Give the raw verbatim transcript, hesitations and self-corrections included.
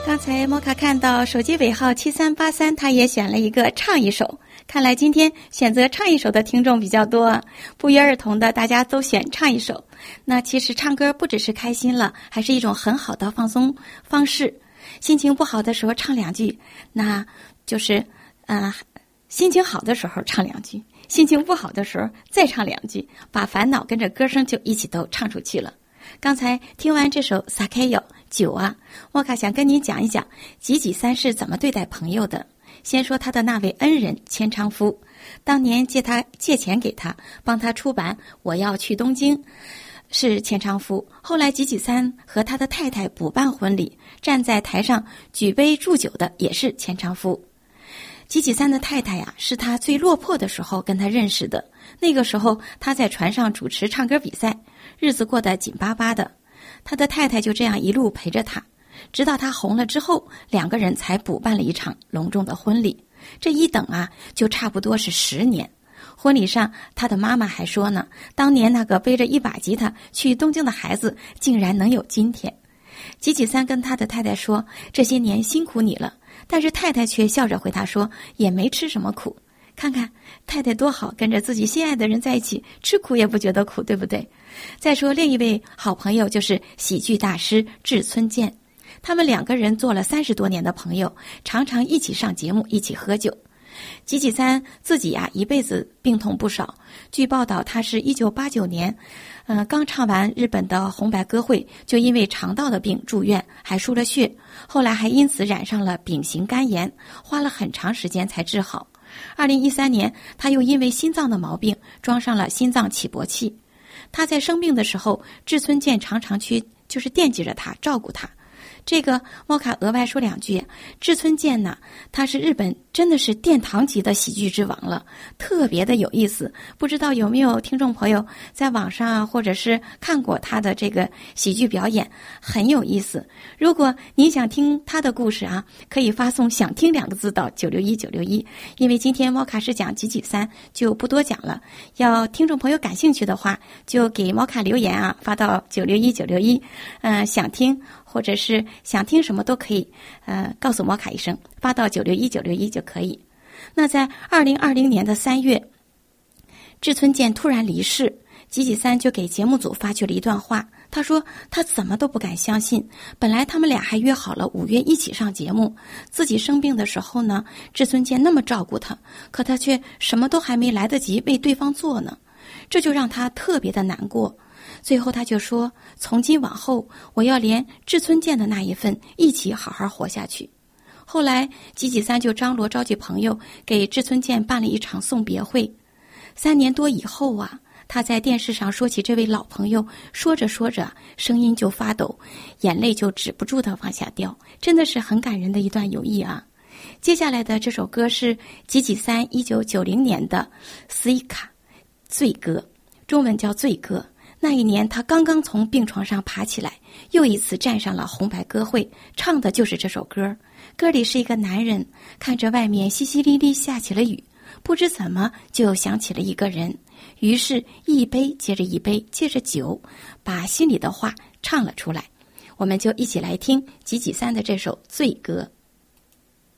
刚才摩卡看到手机尾号七三八三，他也选了一个唱一首。看来今天选择唱一首的听众比较多啊，不约而同的大家都选唱一首。那其实唱歌不只是开心了，还是一种很好的放松方式。心情不好的时候唱两句，那就是呃，心情好的时候唱两句，心情不好的时候再唱两句，把烦恼跟着歌声就一起都唱出去了。刚才听完这首 Sakayo 酒啊，莫卡想跟您讲一讲吉吉三是怎么对待朋友的。先说他的那位恩人千昌夫，当年借他借钱给他，帮他出版《我要去东京》，是千昌夫。后来吉吉三和他的太太补办婚礼，站在台上举杯祝酒的也是千昌夫。吉吉三的太太呀、啊，是他最落魄的时候跟他认识的。那个时候他在船上主持唱歌比赛，日子过得紧巴巴的。他的太太就这样一路陪着他，直到他红了之后，两个人才补办了一场隆重的婚礼。这一等啊，就差不多是十年。婚礼上，他的妈妈还说呢，当年那个背着一把吉他去东京的孩子，竟然能有今天。吉吉三跟他的太太说，这些年辛苦你了，但是太太却笑着回答说，也没吃什么苦。看看太太多好，跟着自己心爱的人在一起，吃苦也不觉得苦，对不对？再说另一位好朋友就是喜剧大师志村健，他们两个人做了三十多年的朋友，常常一起上节目，一起喝酒。吉吉三自己呀、啊，一辈子病痛不少。据报道，他是一九八九年，呃，刚唱完日本的红白歌会，就因为肠道的病住院，还输了血，后来还因此染上了丙型肝炎，花了很长时间才治好。二零一三年，他又因为心脏的毛病装上了心脏起搏器。他在生病的时候，志村健常常去就是惦记着他，照顾他。这个莫卡额外说两句，志村健呢，他是日本真的是殿堂级的喜剧之王了，特别的有意思。不知道有没有听众朋友在网上啊，或者是看过他的这个喜剧表演，很有意思。如果你想听他的故事啊，可以发送想听两个字到九六一九六一。因为今天莫卡是讲吉吉三，就不多讲了。要听众朋友感兴趣的话，就给莫卡留言啊，发到九六一九六一。嗯，想听或者是想听什么都可以，呃，告诉摩卡一声，发到九六一九六一就可以。那在二零二零年的三月，志村健突然离世，吉吉三就给节目组发去了一段话。他说他怎么都不敢相信，本来他们俩还约好了五月一起上节目，自己生病的时候呢，志村健那么照顾他，可他却什么都还没来得及为对方做呢，这就让他特别的难过。最后他就说，从今往后我要连志村健的那一份一起好好活下去。后来吉吉三就张罗召集朋友给志村健办了一场送别会。三年多以后啊，他在电视上说起这位老朋友，说着说着声音就发抖，眼泪就止不住的往下掉，真的是很感人的一段友谊啊。接下来的这首歌是吉吉三一九九零年的斯伊卡醉歌，中文叫醉歌。那一年他刚刚从病床上爬起来，又一次站上了红白歌会，唱的就是这首歌。歌里是一个男人看着外面淅淅沥沥下起了雨，不知怎么就想起了一个人，于是一杯接着一杯接着酒，把心里的话唱了出来。我们就一起来听吉吉三的这首醉歌。